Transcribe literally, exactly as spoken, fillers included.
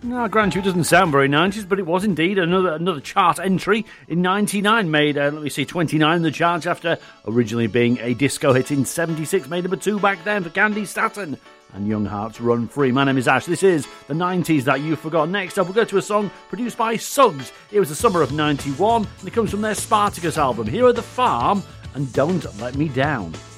No, grant you, it doesn't sound very nineties, but it was indeed another another chart entry in ninety-nine. Made, uh, let me see, twenty-nine in the charts after originally being a disco hit in seventy-six. Made number two back then for Candy Staton and Young Hearts Run Free. My name is Ash. This is the nineties that you forgot. Next up, we'll go to a song produced by Suggs. It was the summer of ninety-one, and it comes from their Spartacus album. Here are The Farm and Don't Let Me Down.